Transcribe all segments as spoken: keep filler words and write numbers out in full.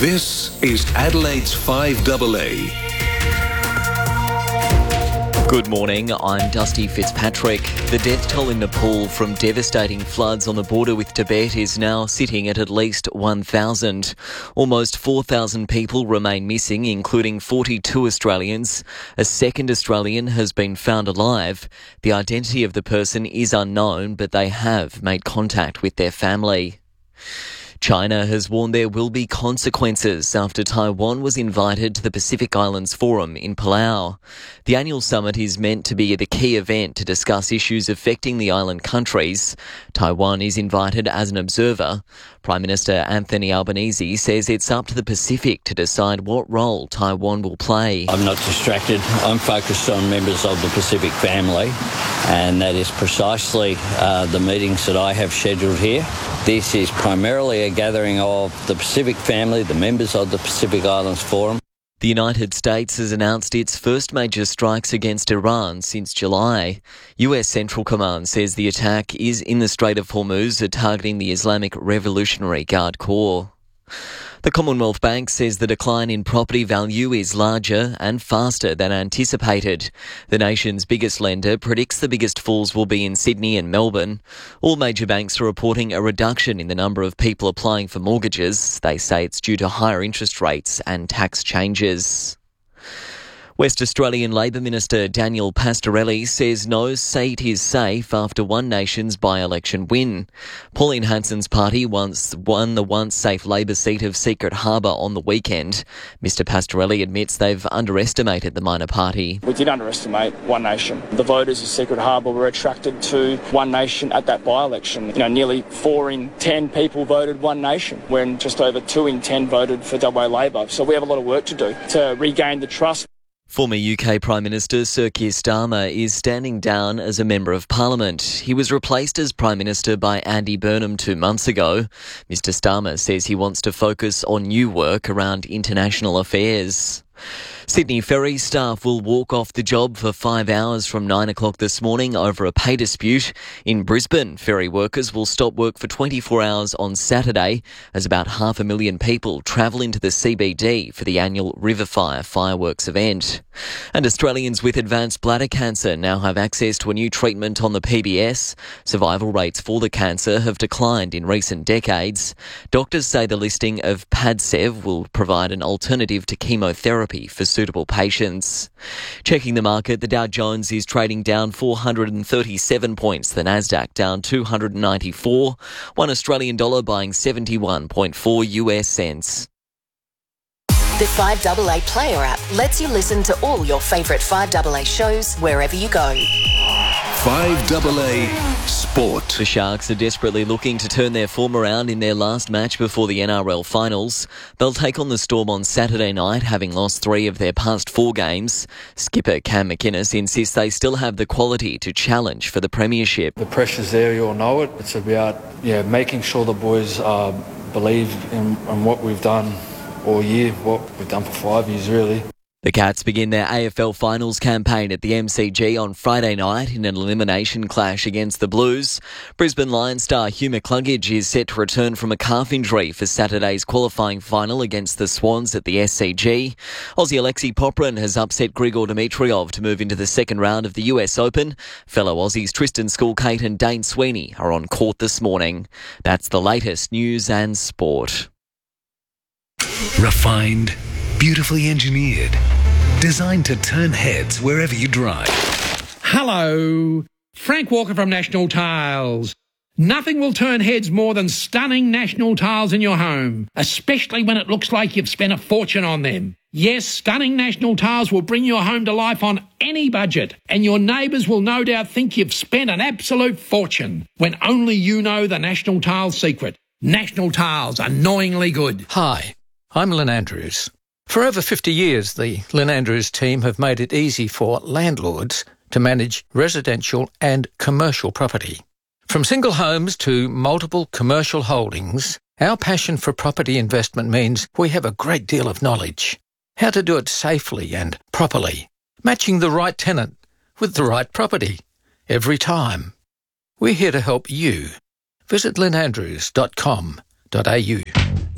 This is Adelaide's five A A. Good morning, I'm Dusty Fitzpatrick. The death toll in Nepal from devastating floods on the border with Tibet is now sitting at at least one thousand. Almost four thousand people remain missing, including forty-two Australians. A second Australian has been found alive. The identity of the person is unknown, but they have made contact with their family. China has warned there will be consequences after Taiwan was invited to the Pacific Islands Forum in Palau. The annual summit is meant to be the key event to discuss issues affecting the island countries. Taiwan is invited as an observer. Prime Minister Anthony Albanese says it's up to the Pacific to decide what role Taiwan will play. I'm not distracted. I'm focused on members of the Pacific family, and that is precisely uh, the meetings that I have scheduled here. This is primarily a gathering of the Pacific family, the members of the Pacific Islands Forum. The United States has announced its first major strikes against Iran since July. U S Central Command says the attack is in the Strait of Hormuz, targeting the Islamic Revolutionary Guard Corps. The Commonwealth Bank says the decline in property value is larger and faster than anticipated. The nation's biggest lender predicts the biggest falls will be in Sydney and Melbourne. All major banks are reporting a reduction in the number of people applying for mortgages. They say it's due to higher interest rates and tax changes. West Australian Labor Minister Daniel Pastorelli says no seat is safe after One Nation's by-election win. Pauline Hanson's party once won the once-safe Labor seat of Secret Harbour on the weekend. Mister Pastorelli admits they've underestimated the minor party. We did underestimate One Nation. The voters of Secret Harbour were attracted to One Nation at that by-election. You know, nearly four in ten people voted One Nation, when just over two in ten voted for W A Labor. So we have a lot of work to do to regain the trust. Former U K Prime Minister Sir Keir Starmer is standing down as a Member of Parliament. He was replaced as Prime Minister by Andy Burnham two months ago. Mister Starmer says he wants to focus on new work around international affairs. Sydney Ferry staff will walk off the job for five hours from nine o'clock this morning over a pay dispute. In Brisbane, ferry workers will stop work for twenty-four hours on Saturday as about half a million people travel into the C B D for the annual Riverfire fireworks event. And Australians with advanced bladder cancer now have access to a new treatment on the P B S. Survival rates for the cancer have declined in recent decades. Doctors say the listing of Padcev will provide an alternative to chemotherapy for suitable patients. Checking the market, the Dow Jones is trading down four hundred thirty-seven points, the Nasdaq down two hundred ninety-four, one Australian dollar buying seventy-one point four U S cents. The five A A Player app lets you listen to all your favourite five A A shows wherever you go. five A A Sport. The Sharks are desperately looking to turn their form around in their last match before the N R L finals. They'll take on the Storm on Saturday night, having lost three of their past four games. Skipper Cam McInnes insists they still have the quality to challenge for the premiership. The pressure's there, you all know it. It's about yeah making sure the boys uh, believe in, in what we've done all year, what we've done for five years really. The Cats begin their A F L finals campaign at the M C G on Friday night in an elimination clash against the Blues. Brisbane Lions star Hugh McCluggage is set to return from a calf injury for Saturday's qualifying final against the Swans at the S C G. Aussie Alexei Poprin has upset Grigor Dimitrov to move into the second round of the U S Open. Fellow Aussies Tristan Skulkate and Dane Sweeney are on court this morning. That's the latest news and sport. Refined, beautifully engineered, designed to turn heads wherever you drive. Hello, Frank Walker from National Tiles. Nothing will turn heads more than stunning National Tiles in your home, especially when it looks like you've spent a fortune on them. Yes, stunning National Tiles will bring your home to life on any budget, and your neighbours will no doubt think you've spent an absolute fortune, when only you know the National Tiles secret. National Tiles, annoyingly good. Hi, I'm Lynn Andrews. For over fifty years, the Lynn Andrews team have made it easy for landlords to manage residential and commercial property. From single homes to multiple commercial holdings, our passion for property investment means we have a great deal of knowledge. How to do it safely and properly, matching the right tenant with the right property every time. We're here to help you. Visit lynn andrews dot com dot a u.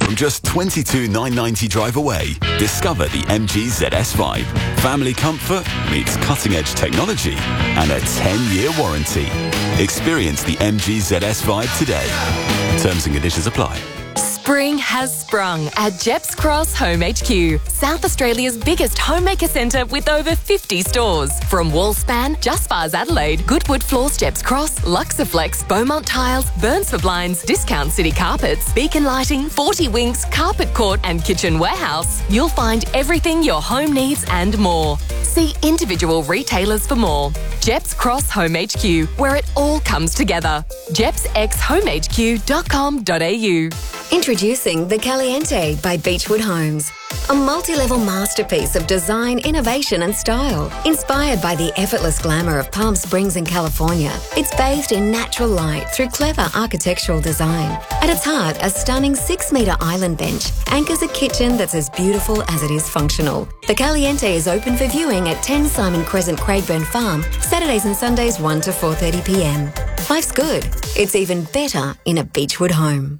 From just twenty-two thousand nine hundred ninety drive away, discover the M G Z S Vibe. Family comfort meets cutting-edge technology and a ten-year warranty. Experience the M G Z S Vibe today. Terms and conditions apply. Spring has sprung at Jeps Cross Home H Q, South Australia's biggest homemaker centre with over fifty stores. From Wallspan, Just Bars Adelaide, Goodwood Floors, Jeps Cross, Luxaflex, Beaumont Tiles, Burns for Blinds, Discount City Carpets, Beacon Lighting, forty Winks, Carpet Court and Kitchen Warehouse, you'll find everything your home needs and more. See individual retailers for more. Jeps Cross Home H Q, where it all comes together. jeps x home h q dot com dot a u. Introducing the Caliente by Beechwood Homes. A multi-level masterpiece of design, innovation and style. Inspired by the effortless glamour of Palm Springs in California, it's bathed in natural light through clever architectural design. At its heart, a stunning six-metre island bench anchors a kitchen that's as beautiful as it is functional. The Caliente is open for viewing at ten Simon Crescent, Craigburn Farm, Saturdays and Sundays one to four thirty p m. Life's good. It's even better in a Beechwood home.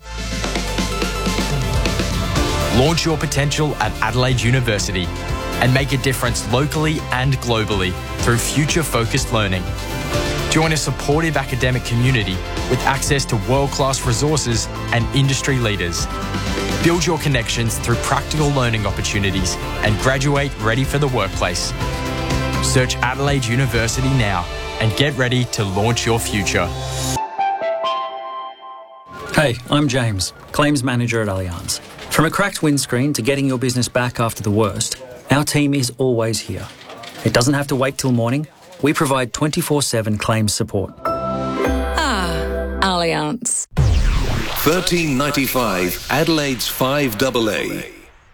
Launch your potential at Adelaide University and make a difference locally and globally through future-focused learning. Join a supportive academic community with access to world-class resources and industry leaders. Build your connections through practical learning opportunities and graduate ready for the workplace. Search Adelaide University now and get ready to launch your future. Hey, I'm James, Claims Manager at Allianz. From a cracked windscreen to getting your business back after the worst, our team is always here. It doesn't have to wait till morning. We provide twenty-four seven claims support. Ah, Allianz. thirteen ninety-five Adelaide's five double A.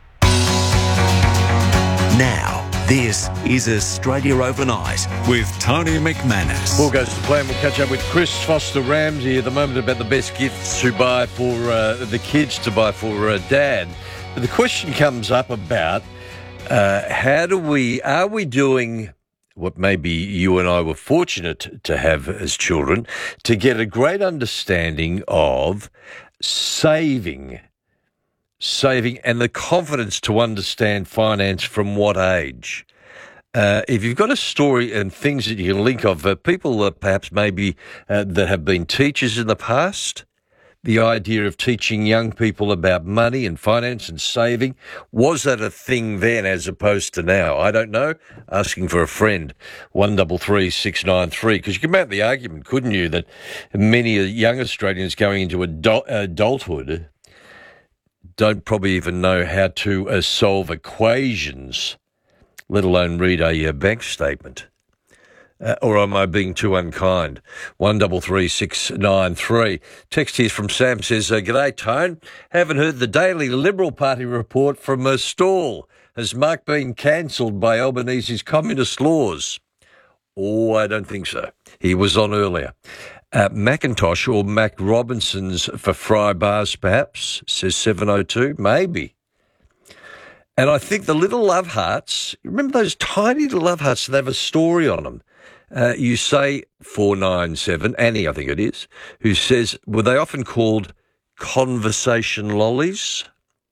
Now, this is Australia Overnight with Tony McManus. Ball goes to plan. We'll catch up with Chris Foster-Ramsey at the moment about the best gifts to buy for uh, the kids to buy for uh, Dad. But the question comes up about uh, how do we, are we doing what maybe you and I were fortunate to have as children, to get a great understanding of saving saving and the confidence to understand finance from what age. Uh, if you've got a story and things that you can link of, uh, people uh, perhaps maybe uh, that have been teachers in the past, the idea of teaching young people about money and finance and saving, was that a thing then as opposed to now? I don't know. Asking for a friend, one double three six nine three, because you could make the argument, couldn't you, that many young Australians going into adult, adulthood don't probably even know how to uh, solve equations, let alone read a uh, bank statement. Uh, or am I being too unkind? One double three six nine three. Text here from Sam says, uh, "G'day, Tone. Haven't heard the daily Liberal Party report from a stall. Has Mark been cancelled by Albanese's communist laws?" Oh, I don't think so. He was on earlier. Uh, Macintosh or Mac Robinson's for fry bars, perhaps, says seven oh two. Maybe. And I think the little love hearts, remember those tiny little love hearts, they have a story on them. Uh, you say four nine seven, Annie, I think it is, who says, were they often called conversation lollies?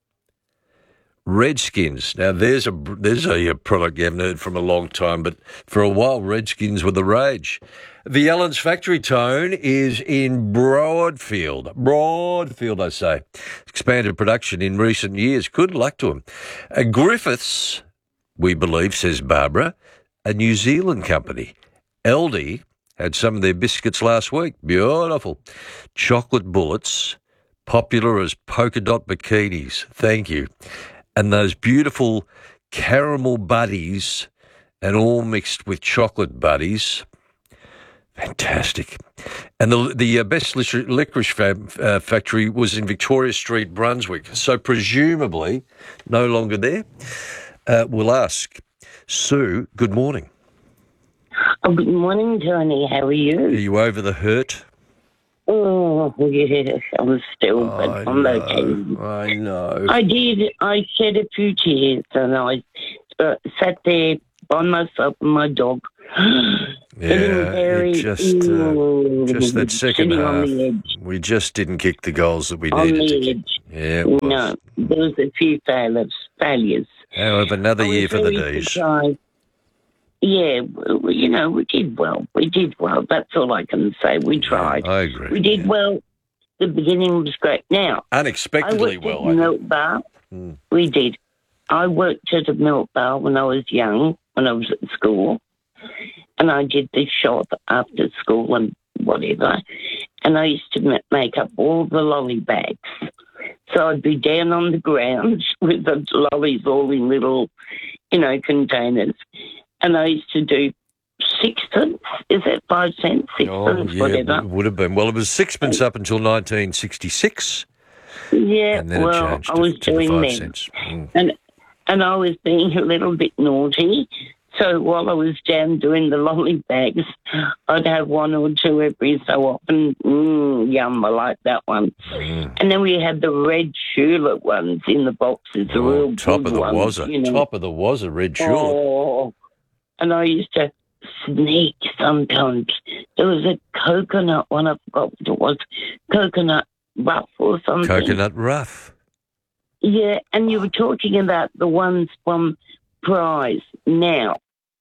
Redskins. Now, there's a there's a, a product you haven't heard from a long time, but for a while, Redskins were the rage. The Ellen's factory, Tone, is in Broadfield. Broadfield, I say. Expanded production in recent years. Good luck to them. Uh, Griffiths, we believe, says Barbara, a New Zealand company. Aldi had some of their biscuits last week. Beautiful. Chocolate bullets, popular as polka dot bikinis. Thank you. And those beautiful caramel buddies, and all mixed with chocolate buddies. Fantastic. And the the uh, best licorice fab, uh, factory was in Victoria Street, Brunswick. So presumably no longer there. Uh, we'll ask. Sue, good morning. Oh, good morning, Tony. How are you? Are you over the hurt? Oh, yes, I'm still, but I I'm know, okay. I know. I did. I shed a few tears, and I uh, sat there by myself and my dog. Yeah, very, it just, uh, ooh, just that second sitting on half, the edge. we just didn't kick the goals that we On needed the to kick. edge. Yeah, it was. No, there was a few failures. failures. However, another I was year for the very D's. surprised. Yeah, w- you know, we did well. We did well. That's all I can say. We tried. I agree. We did well. The beginning was great. Now, Unexpectedly I worked well, at I a milk bar. Mm. We did. I worked at a milk bar when I was young, when I was at school, and I did this shop after school and whatever, and I used to ma- make up all the lolly bags. So I'd be down on the ground with the lollies all in little, you know, containers, and I used to do sixpence. Is that five cents? Sixpence, Oh, yeah, whatever. it would have been. Well, it was sixpence up until nineteen sixty-six. Yeah, And then it well, changed I to- was to the doing five that. cents. Mm. And, and I was being a little bit naughty. So while I was down doing the lolly bags, I'd have one or two every so often. Mmm, yum, I like that one. Mm. And then we had the red tulip ones in the boxes, the Oh, real top good of the ones. wazza. You know. Top of the wazza, red tulip. Oh, and I used to sneak sometimes. There was a coconut one, I forgot what it was, coconut rough or something. Coconut rough. Yeah, and you were talking about the ones from Prize. Now,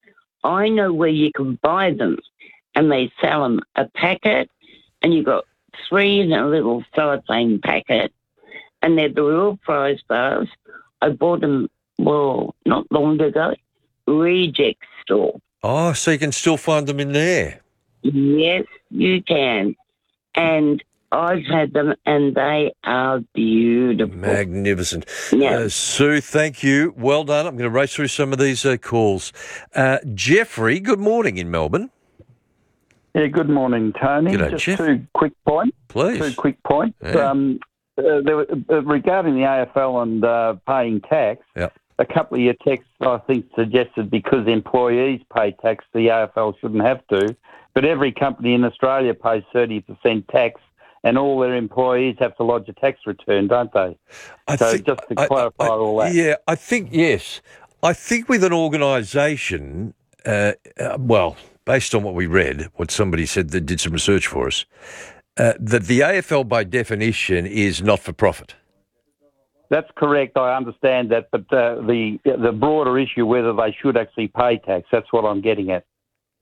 I know where you can buy them, and they sell them a packet, and you got three in a little cellophane packet, and they're the real Prize bars. I bought them, well, not long ago, Reject Store. Oh, so you can still find them in there. Yes, you can. And I've had them, and they are beautiful. Magnificent. Yeah. Uh, Sue, thank you. Well done. I'm going to race through some of these uh, calls. Uh, Jeffrey, good morning in Melbourne. Yeah, good morning, Tony. G'day, Just Jeff. two quick points. Please. Two quick points. Yeah. Um, uh, there were, uh, regarding the A F L and uh, paying tax, Yep. a couple of your texts, I think, suggested because employees pay tax, the A F L shouldn't have to. But every company in Australia pays thirty percent tax, and all their employees have to lodge a tax return, don't they? I so think- just to I- clarify I- all that. Yeah, I think, yes. I think with an organisation, uh, uh, well, based on what we read, what somebody said that did some research for us, uh, that the A F L by definition is not-for-profit. That's correct. I understand that, but uh, the the broader issue whether they should actually pay tax, that's what I'm getting at.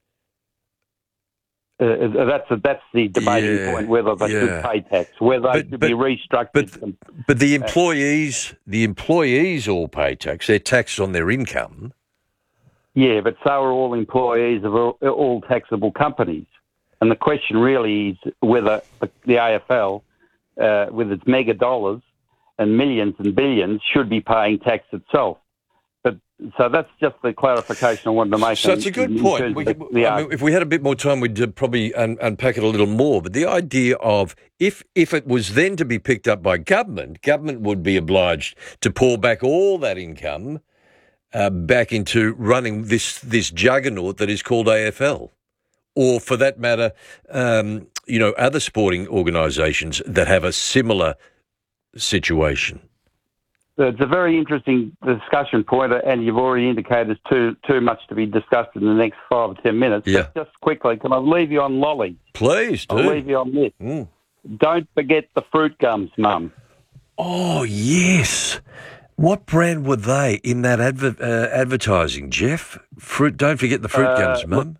Uh, that's that's the debating Yeah, point, whether they yeah. should pay tax, whether they should be restructured. But, but the employees, the employees all pay tax. They're taxed on their income. Yeah, but so are all employees of all, all taxable companies. And the question really is whether the, the A F L, uh, with its mega dollars and millions and billions, should be paying tax itself. But so that's just the clarification I wanted to make. So it's a in- good in point. terms We of could, the I mean, if we had a bit more time, we'd uh, probably un- unpack it a little more. But the idea of if if it was then to be picked up by government, government would be obliged to pour back all that income uh, back into running this this juggernaut that is called A F L, or for that matter, um, you know, other sporting organisations that have a similar situation. It's a very interesting discussion point, and you've already indicated there's too too much to be discussed in the next five or ten minutes. Yeah. Just, just quickly, can I leave you on lolly? Please do. I'll leave you on this. Mm. Don't forget the fruit gums, Mum. Oh, yes. What brand were they in that adver- uh, advertising, Jeff? Fruit. Don't forget the fruit Uh, gums, Mum.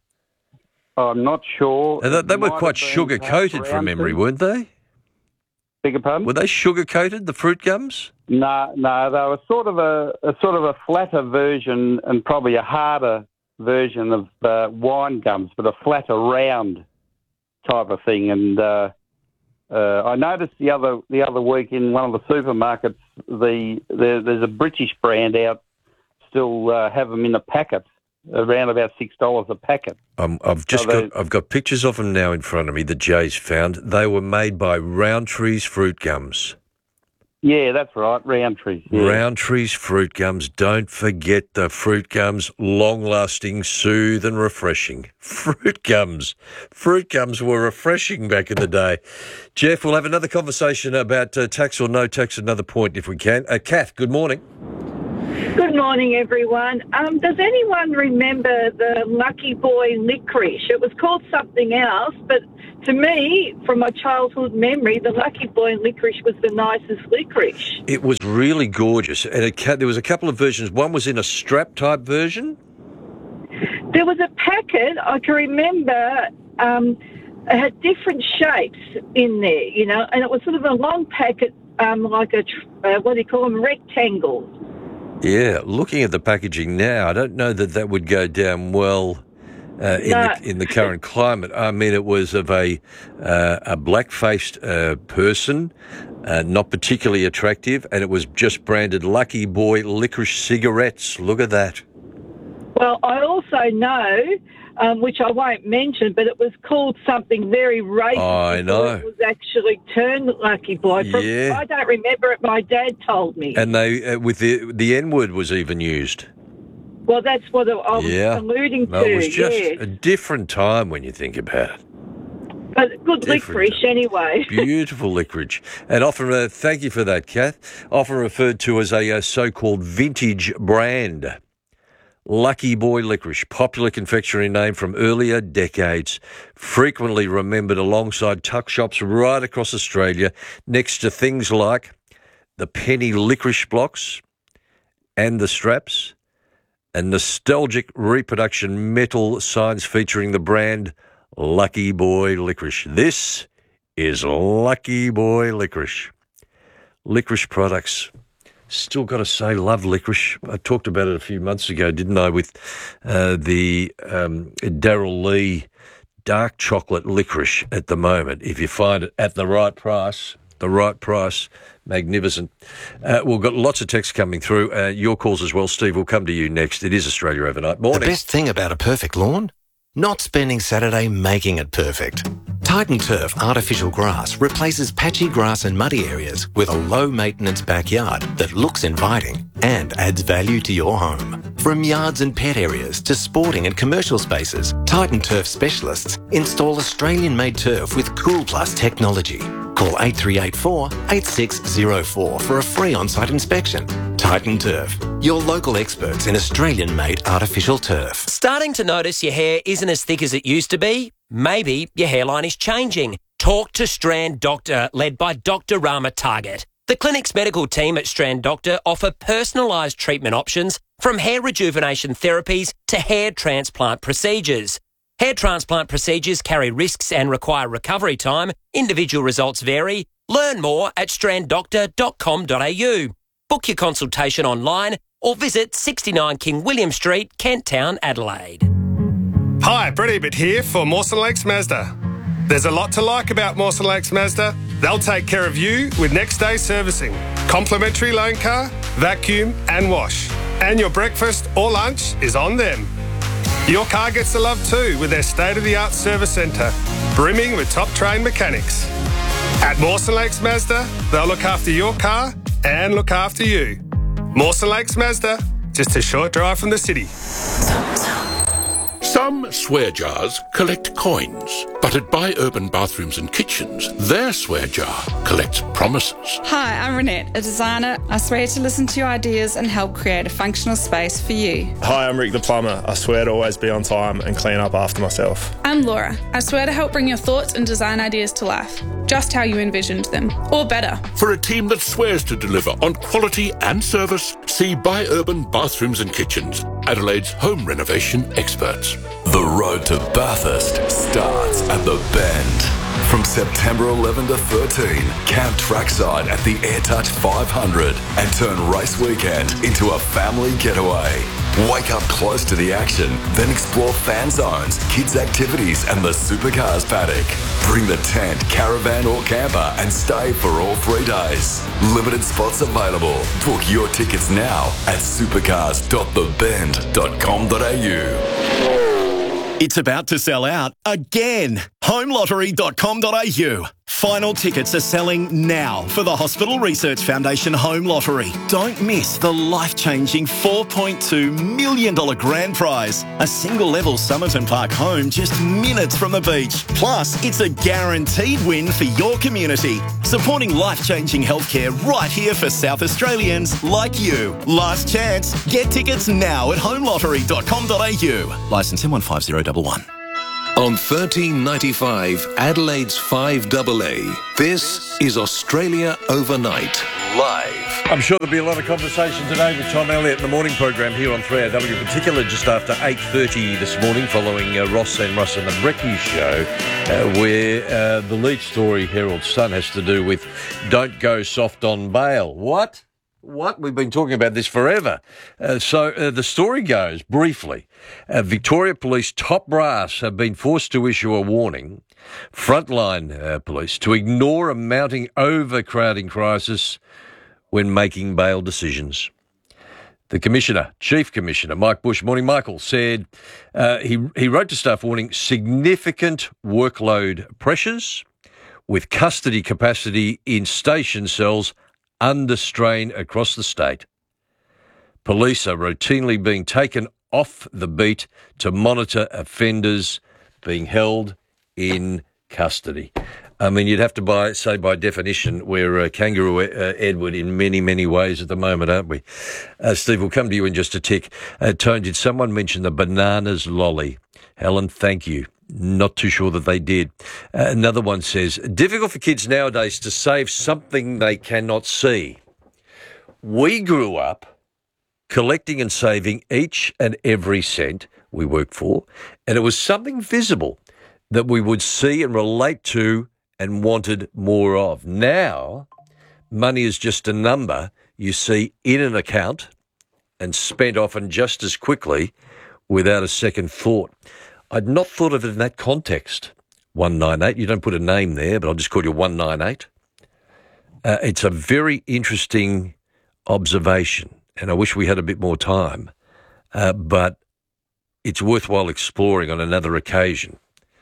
I'm not sure. And they, they were Might quite have been sugar coated perhaps from memory, Roundtons. weren't they? Beg your pardon? Were they sugar coated, the fruit gums? No, no, they were sort of a, a sort of a flatter version and probably a harder version of uh, wine gums, but a flatter round type of thing. And uh, uh, I noticed the other the other week in one of the supermarkets, the, the there's a British brand out still uh, have them in a packet, around about six dollars a packet. Um, I've just So they- got I've got pictures of them now in front of me that Jay's found. They were made by Roundtree's Fruit Gums. Yeah, that's right, Roundtree's. Yeah. Roundtree's Fruit Gums. Don't forget the fruit gums, long-lasting, soothe and refreshing. Fruit gums. Fruit gums were refreshing back in the day. Jeff, we'll have another conversation about uh, tax or no tax at another point if we can. Uh, Kath, good morning. Good morning, everyone. Um, does anyone remember the Lucky Boy licorice? It was called something else, but to me, from my childhood memory, the Lucky Boy licorice was the nicest licorice. It was really gorgeous, and it ca- there was a couple of versions. One was in a strap-type version. There was a packet, I can remember, um, it had different shapes in there, you know, and it was sort of a long packet, um, like a, tr- uh, what do you call them, rectangles. Yeah, looking at the packaging now, I don't know that that would go down well uh, in, No. the, in the current climate. I mean, it was of a uh, a black-faced uh, person, uh, not particularly attractive, and it was just branded Lucky Boy licorice cigarettes. Look at that. Well, I also know, um, which I won't mention, but it was called something very racist. I know. It was actually turned Lucky Boy. From, Yeah. I don't remember it. My dad told me. And they uh, with the the N word was even used. Well, that's what I was Yeah, alluding to. No, it was just yeah. a different time when you think about it. But good different. licorice anyway. Beautiful licorice, and often uh, thank you for that, Kath. Often referred to as a uh, so-called vintage brand. Lucky Boy licorice, popular confectionery name from earlier decades, frequently remembered alongside tuck shops right across Australia, next to things like the penny licorice blocks and the straps, and nostalgic reproduction metal signs featuring the brand Lucky Boy licorice. This is Lucky Boy licorice. Licorice products. Still got to say, love licorice. I talked about it a few months ago, didn't I, with uh, the um, Darryl Lee dark chocolate licorice at the moment. If you find it at the right price, the right price, magnificent. Uh, we've got lots of texts coming through. Uh, your calls as well, Steve. We'll come to you next. It is Australia Overnight. Morning. The best thing about a perfect lawn? Not spending Saturday making it perfect. Titan Turf artificial grass replaces patchy grass and muddy areas with a low-maintenance backyard that looks inviting and adds value to your home. From yards and pet areas to sporting and commercial spaces, Titan Turf specialists install Australian-made turf with Cool Plus technology. Call eight three eight four, eight six zero four for a free on-site inspection. Titan Turf, your local experts in Australian-made artificial turf. Starting to notice your hair isn't as thick as it used to be? Maybe your hairline is changing. Talk to Strand Doctor, led by Doctor Rama Target. The clinic's medical team at Strand Doctor offer personalised treatment options from hair rejuvenation therapies to hair transplant procedures. Hair transplant procedures carry risks and require recovery time. Individual results vary. Learn more at strand doctor dot com dot a u. Book your consultation online or visit sixty-nine King William Street, Kent Town, Adelaide. Hi, Brett Ebert here for Mawson Lakes Mazda. There's a lot to like about Mawson Lakes Mazda. They'll take care of you with next day servicing, complimentary loan car, vacuum and wash. And your breakfast or lunch is on them. Your car gets the love too with their state-of-the-art service centre, brimming with top-trained mechanics. At Mawson Lakes Mazda, they'll look after your car and look after you. Mawson Lakes Mazda, just a short drive from the city. Some swear jars collect coins, but at Buy Urban Bathrooms and Kitchens, their swear jar collects promises. Hi, I'm Renette, a designer. I swear to listen to your ideas and help create a functional space for you. Hi, I'm Rick the plumber. I swear to always be on time and clean up after myself. I'm Laura. I swear to help bring your thoughts and design ideas to life, just how you envisioned them, or better. For a team that swears to deliver on quality and service, see Buy Urban Bathrooms and Kitchens, Adelaide's home renovation experts. The road to Bathurst starts at the Bend. From September eleventh to thirteen, camp trackside at the AirTouch five hundred and turn race weekend into a family getaway. Wake up close to the action, then explore fan zones, kids' activities and the supercars paddock. Bring the tent, caravan or camper and stay for all three days. Limited spots available. Book your tickets now at supercars dot the bend dot com dot a u. It's about to sell out again. home lottery dot com dot a u. Final tickets are selling now for the Hospital Research Foundation Home Lottery. Don't miss the life-changing four point two million dollars grand prize. A single-level Somerton Park home just minutes from the beach. Plus, it's a guaranteed win for your community. Supporting life-changing healthcare right here for South Australians like you. Last chance. Get tickets now at home lottery dot com dot a u. Licence M one five zero one one. On thirteen ninety-five, Adelaide's five A A, this is Australia Overnight, live. I'm sure there'll be a lot of conversation today with Tom Elliott in the morning program here on three A W, in particular just after eight thirty this morning, following uh, Ross and Russ and the Brekkie show, uh, where uh, the lead story, Herald Sun, has to do with don't go soft on bail. What? What? We've been talking about this forever. Uh, so uh, the story goes, briefly, uh, Victoria Police top brass have been forced to issue a warning, frontline uh, police, to ignore a mounting overcrowding crisis when making bail decisions. The Commissioner, Chief Commissioner, Mike Bush, morning Michael, said uh, he, he wrote to staff warning significant workload pressures with custody capacity in station cells under strain across the state. Police are routinely being taken off the beat to monitor offenders being held in custody. I mean, you'd have to buy, say by definition, we're uh, Kangaroo uh, Edward in many, many ways at the moment, aren't we? Uh, Steve, we'll come to you in just a tick. Uh, Tone, did someone mention the bananas lolly? Helen, thank you. Not too sure that they did. Uh, another one says, difficult for kids nowadays to save something they cannot see. We grew up collecting and saving each and every cent we worked for, and it was something visible that we would see and relate to and wanted more of. Now, money is just a number you see in an account and spent often just as quickly without a second thought. I'd not thought of it in that context. one nine eight, you don't put a name there, but I'll just call you one nine eight. Uh, it's a very interesting observation, and I wish we had a bit more time, uh, but it's worthwhile exploring on another occasion.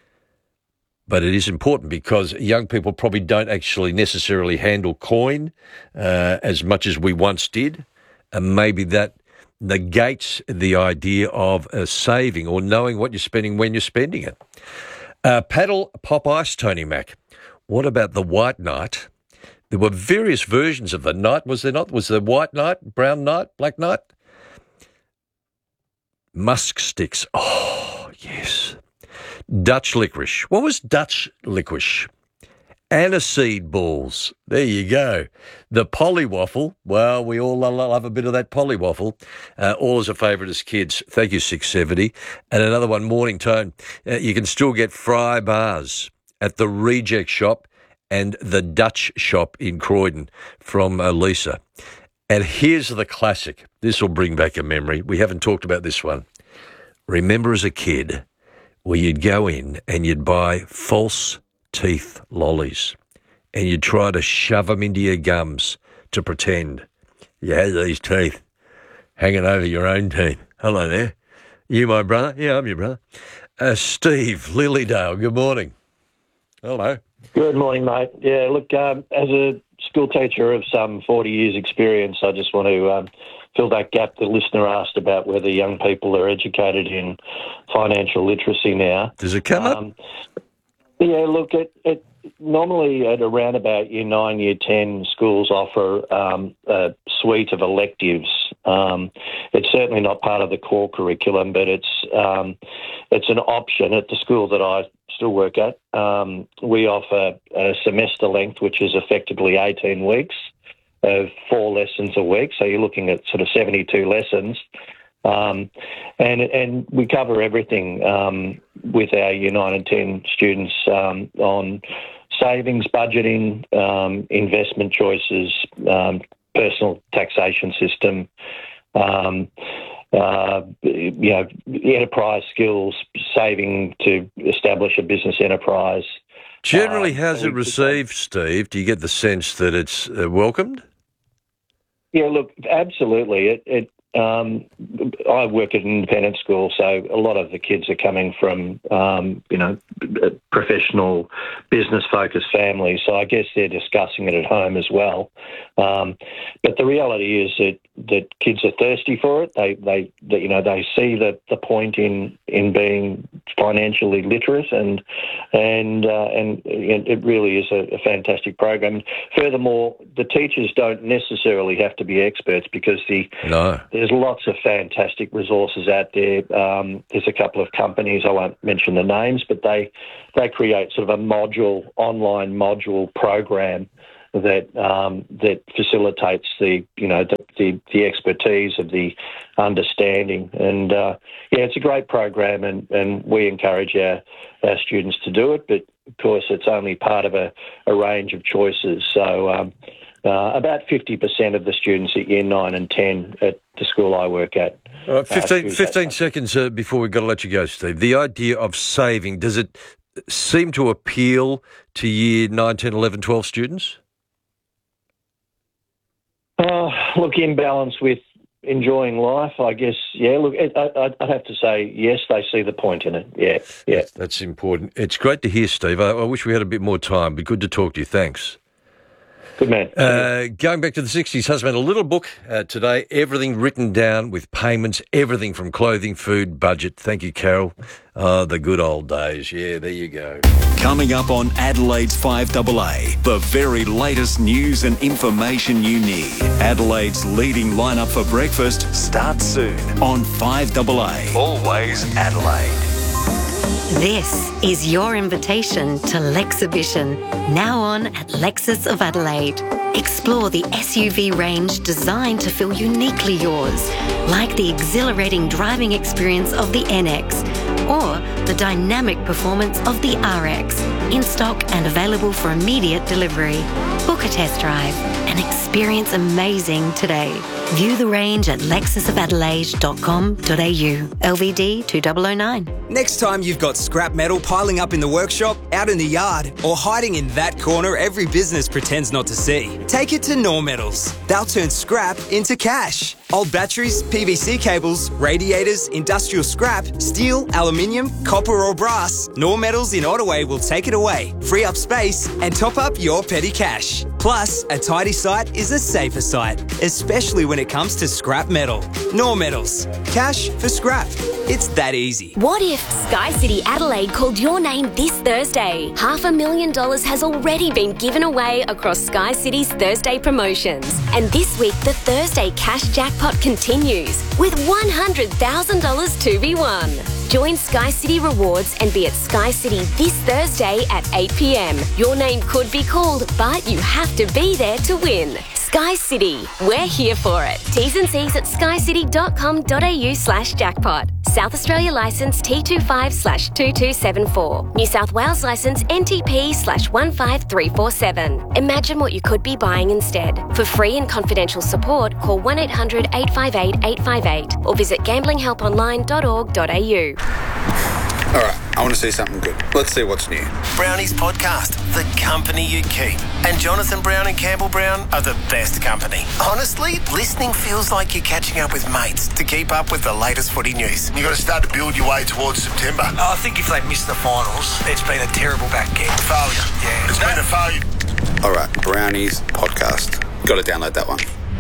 But it is important because young people probably don't actually necessarily handle coin uh, as much as we once did, and maybe that negates the idea of uh, saving or knowing what you're spending when you're spending it. Uh, paddle pop ice, Tony Mac. What about the white knight? There were various versions of the knight, was there not? Was there white knight, brown knight, black knight? Musk sticks. Oh, yes. Dutch licorice. What was Dutch licorice? Aniseed balls. There you go. The polywaffle. Well, we all love a bit of that polywaffle. Uh, all as a favourite as kids. Thank you, six seventy. And another one, Morning Tone. Uh, you can still get fry bars at the Reject Shop and the Dutch Shop in Croydon from uh, Lisa. And here's the classic. This will bring back a memory. We haven't talked about this one. Remember as a kid where you'd go in and you'd buy false teeth lollies and you'd try to shove them into your gums to pretend you had these teeth hanging over your own teeth. Hello there. You my brother? Yeah, I'm your brother. Uh, Steve Lilydale, good morning. Hello. Good morning, mate. Yeah, look, um, as a school teacher of some forty years experience, I just want to um, fill that gap the listener asked about whether young people are educated in financial literacy now. Does it come um, up? Yeah, look, it, it normally at around about year nine, year ten, schools offer um, a suite of electives. Um, it's certainly not part of the core curriculum, but it's um, it's an option at the school that I still work at. Um, we offer a semester length, which is effectively eighteen weeks of four lessons a week. So you're looking at sort of seventy-two lessons. Um, and and we cover everything um, with our year nine and ten students um, on savings, budgeting, um, investment choices, um, personal taxation system, um, uh, you know, enterprise skills, saving to establish a business enterprise. Generally, Um, how's so it we- received, Steve? Do you get the sense that it's uh, welcomed? Yeah, look, absolutely. It, it um, I work at an independent school, so a lot of the kids are coming from, um, you know, professional, business-focused families. So I guess they're discussing it at home as well. Um, but the reality is that, that kids are thirsty for it. They, they, they you know, they see the, the point in in being financially literate, and and uh, and it really is a, a fantastic program. Furthermore, the teachers don't necessarily have to be experts, because the no. there's lots of fantastic resources out there. Um, there's a couple of companies, I won't mention the names, but they they create sort of a module, online module program that um, that facilitates the you know the, the, the expertise of the understanding, and uh, yeah, it's a great program, and, and we encourage our, our students to do it. But of course, it's only part of a, a range of choices. So um, uh, about fifty percent of the students at year nine and ten at the school I work at. All right, fifteen, uh, fifteen seconds uh, before we've got to let you go, Steve. The idea of saving, does it seem to appeal to year nine, ten, eleven, twelve students? Uh, look, in balance with enjoying life, I guess, yeah, look, it, I, I'd have to say, yes, they see the point in it, yeah, yeah. That's, that's important. It's great to hear, Steve. I, I wish we had a bit more time, but good to talk to you. Thanks. Good man. Uh, going back to the sixties, husband, a little book uh, today, everything written down with payments, everything from clothing, food, budget. Thank you, Carol. Oh, the good old days. Yeah, there you go. Coming up on Adelaide's five A A, the very latest news and information you need. Adelaide's leading lineup for breakfast starts soon on five A A. Always Adelaide. This is your invitation to Lexibition, now on at Lexus of Adelaide. Explore the S U V range designed to feel uniquely yours, like the exhilarating driving experience of the N X or the dynamic performance of the R X, in stock and available for immediate delivery. Book a test drive and experience amazing today. View the range at lexus of adelaide dot com dot a u. L V D two thousand nine. Next time you've got scrap metal piling up in the workshop, out in the yard, or hiding in that corner every business pretends not to see, take it to Nor Metals. They'll turn scrap into cash. Old batteries, P V C cables, radiators, industrial scrap, steel, aluminium, copper or brass, Nor Metals in Ottaway will take it away, free up space and top up your petty cash. Plus, a tidy site is a safer site, especially when it comes to scrap metal. Nor Metals. Cash for scrap. It's that easy. What if Sky City Adelaide called your name this Thursday? Half a million dollars has already been given away across Sky City's Thursday promotions. And this week, the Thursday cash jackpot continues with one hundred thousand dollars to be won. Join Sky City Rewards and be at Sky City this Thursday at eight p m. Your name could be called, but you have to be there to win. Sky City, we're here for it. T's and C's at skycity dot com dot a u slash jackpot. South Australia licence T twenty-five slash two two seven four. New South Wales licence N T P slash one five three four seven. Imagine what you could be buying instead. For free and confidential support, call one eight hundred eight five eight eight five eight or visit gambling help online dot org dot a u. All right, I want to see something good. Let's see what's new. Brownie's podcast, the company you keep. And Jonathan Brown and Campbell Brown are the best company. Honestly, listening feels like you're catching up with mates to keep up with the latest footy news. You've got to start to build your way towards September. Oh, I think if they miss the finals, it's been a terrible back end. Failure. Yeah. It's no. been a failure. All right, Brownie's podcast. Got to download that one.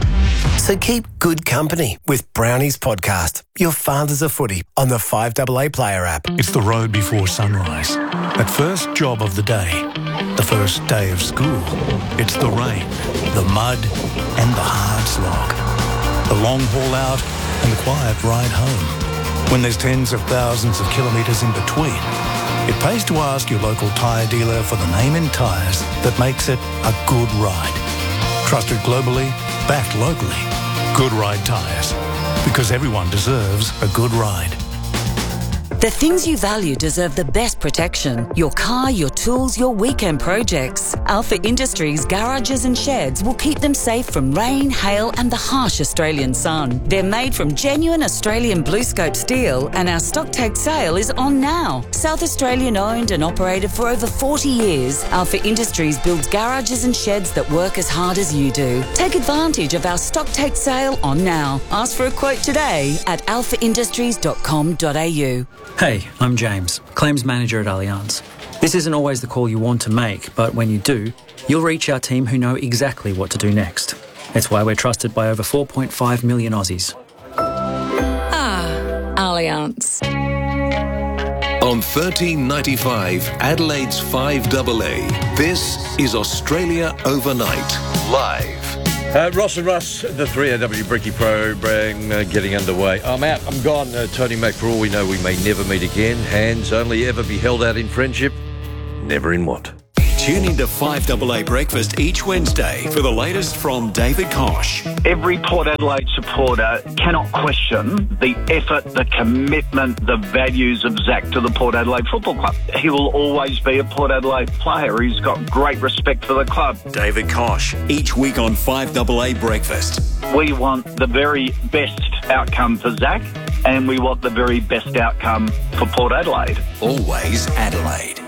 So keep good company with Brownie's podcast, your father's a footy, on the five A A Player app. It's the road before sunrise. That first job of the day. The first day of school. It's the rain, the mud, and the hard slog. The long haul out and the quiet ride home. When there's tens of thousands of kilometres in between, it pays to ask your local tyre dealer for the name in tyres that makes it a good ride. Trusted globally, backed locally. Good Ride Tyres. Because everyone deserves a good ride. The things you value deserve the best protection. Your car, your tools, your weekend projects. Alpha Industries garages and sheds will keep them safe from rain, hail and the harsh Australian sun. They're made from genuine Australian BlueScope steel and our stock take sale is on now. South Australian owned and operated for over forty years, Alpha Industries builds garages and sheds that work as hard as you do. Take advantage of our stock take sale on now. Ask for a quote today at alpha industries dot com dot a u. Hey, I'm James, Claims Manager at Allianz. This isn't always the call you want to make, but when you do, you'll reach our team who know exactly what to do next. That's why we're trusted by over four point five million Aussies. Ah, Allianz. On thirteen ninety-five, Adelaide's five A A, this is Australia Overnight, live. Uh, Ross and Russ, the three A W Bricky program uh, getting underway. I'm out, I'm gone. Uh, Tony Mac, for all we know, we may never meet again. Hands only ever be held out in friendship, never in want. Tune into five A A Breakfast each Wednesday for the latest from David Kosh. Every Port Adelaide supporter cannot question the effort, the commitment, the values of Zach to the Port Adelaide Football Club. He will always be a Port Adelaide player. He's got great respect for the club. David Kosh, each week on five A A Breakfast. We want the very best outcome for Zach, and we want the very best outcome for Port Adelaide. Always Adelaide.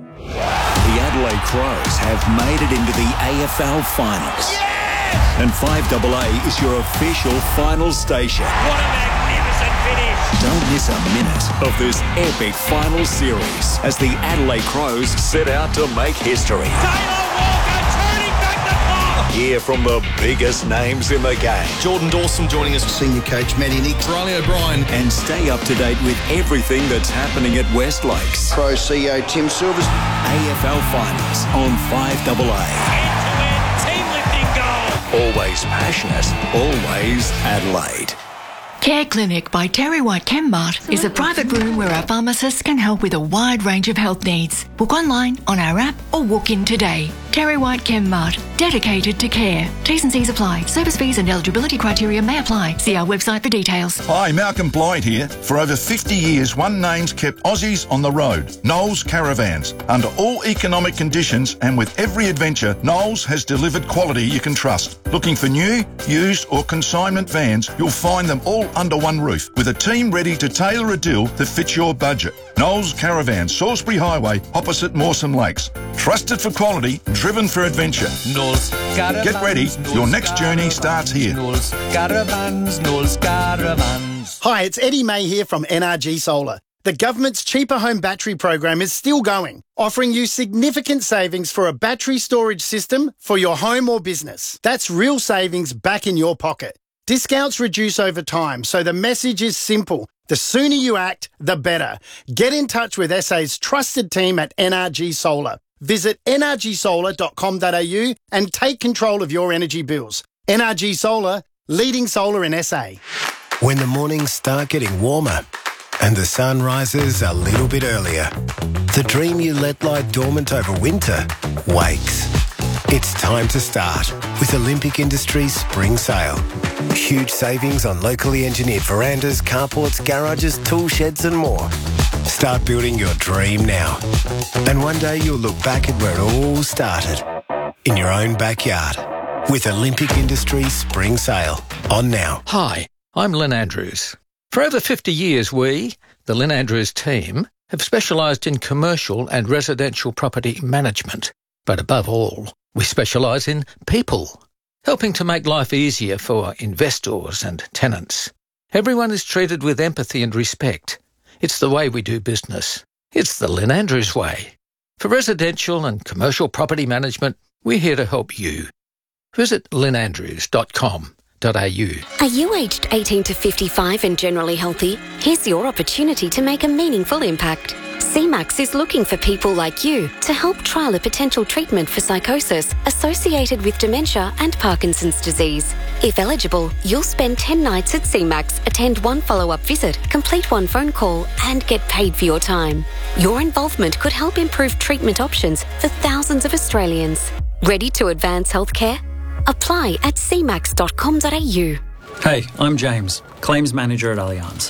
The Adelaide Crows have made it into the A F L Finals. Yes! And five A A is your official final station. What a magnificent finish! Don't miss a minute of this epic final series as the Adelaide Crows set out to make history. Taylor Walker turning back the clock! Hear from the biggest names in the game. Jordan Dawson joining us, senior coach Matty Nick, Riley O'Brien. And stay up to date with everything that's happening at West Lakes. Pro C E O Tim Silvers. A F L Finals on five A A. End-to-end team lifting goal. Always passionate, always Adelaide. Care Clinic by Terry White Chemmart is a private room where our pharmacists can help with a wide range of health needs. Book online, on our app or walk in today. Terry White Chemmart, dedicated to care. T's and C's apply. Service fees and eligibility criteria may apply. See our website for details. Hi, Malcolm Blyde here. For over fifty years, one name's kept Aussies on the road. Knowles Caravans. Under all economic conditions and with every adventure, Knowles has delivered quality you can trust. Looking for new, used or consignment vans, you'll find them all under one roof with a team ready to tailor a deal that fits your budget. Knowles Caravan, Salisbury Highway, opposite Mawson Lakes. Trusted for quality, driven for adventure. Knowles Caravans. Get ready, Knowles your next journey starts here. Knowles Caravans, Knowles Caravans. Hi, it's Eddie May here from N R G Solar. The government's Cheaper Home Battery program is still going, offering you significant savings for a battery storage system for your home or business. That's real savings back in your pocket. Discounts reduce over time, so the message is simple. The sooner you act, the better. Get in touch with S A's trusted team at N R G Solar. Visit n r g solar dot com dot a u and take control of your energy bills. N R G Solar, leading solar in S A. When the mornings start getting warmer and the sun rises a little bit earlier, the dream you let lie dormant over winter wakes. It's time to start with Olympic Industries Spring Sale. Huge savings on locally engineered verandas, carports, garages, tool sheds and more. Start building your dream now. And one day you'll look back at where it all started. In your own backyard. With Olympic Industries Spring Sale. On now. Hi, I'm Lynn Andrews. For over fifty years we, the Lynn Andrews team, have specialised in commercial and residential property management. But above all, we specialise in people, helping to make life easier for investors and tenants. Everyone is treated with empathy and respect. It's the way we do business. It's the Lynn Andrews way. For residential and commercial property management, we're here to help you. Visit lynn andrews dot com dot a u. Are you aged eighteen to fifty-five and generally healthy? Here's your opportunity to make a meaningful impact. C MAX is looking for people like you to help trial a potential treatment for psychosis associated with dementia and Parkinson's disease. If eligible, you'll spend ten nights at C MAX, attend one follow-up visit, complete one phone call and get paid for your time. Your involvement could help improve treatment options for thousands of Australians. Ready to advance healthcare? Apply at c max dot com dot a u. Hey, I'm James, Claims Manager at Allianz. For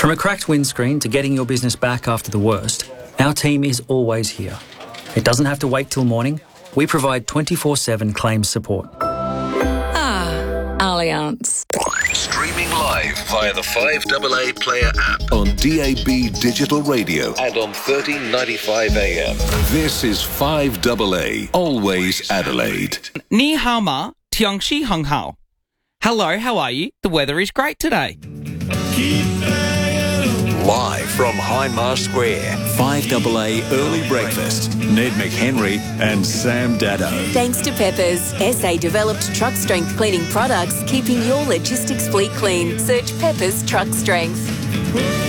From a cracked windscreen to getting your business back after the worst, our team is always here. It doesn't have to wait till morning. We provide twenty-four seven claims support. Ah, Allianz. Streaming live via the five A A Player app on D A B Digital Radio and on thirteen ninety-five A M. This is five A A, always Adelaide. Ni hao ma, tiang shi hung hao. Hello, how are you? The weather is great today. Live from Hindmarsh Square, five A A Early Breakfast. Ned McHenry and Sam Daddo. Thanks to Peppers, S A-developed truck strength cleaning products, keeping your logistics fleet clean. Search Peppers Truck Strength.